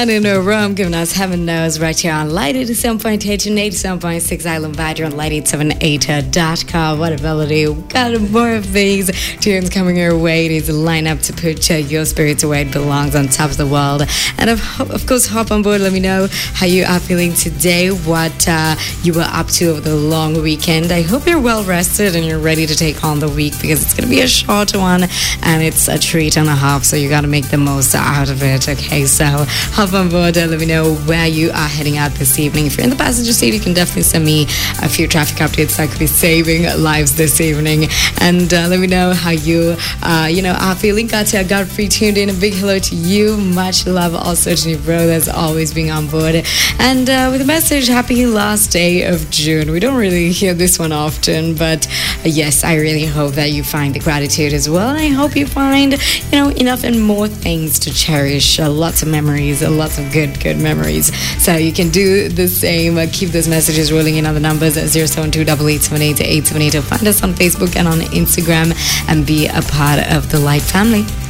And in Rome, giving us Heaven Knows right here on Light 87.8 and 87.6 Island Vider on light878.com. What a melody. We've got more of these tunes coming your way. It is a lineup to put your spirits where it belongs on top of the world. And of course, hop on board. Let me know how you are feeling today, what you were up to over the long weekend. I hope you're well rested and you're ready to take on the week because it's going to be a short one and it's a treat and a half, so you got to make the most out of it. Okay, so hop on board and let me know where you are heading out this evening. If you're in the passenger seat, you can definitely send me a few traffic updates that could be saving lives this evening. And let me know how you are feeling. Katya Godfrey tuned in. A big hello to you. Much love also to your brothers always being on board. And with a message, happy last day of June. We don't really hear this one often, but yes, I really hope that you find the gratitude as well. And I hope you find, enough and more things to cherish. Lots of memories, lots of good memories. So you can do the same. Keep those messages rolling in on the numbers at 072-8878-878. Find us on Facebook and on Instagram and be a part of the Light family.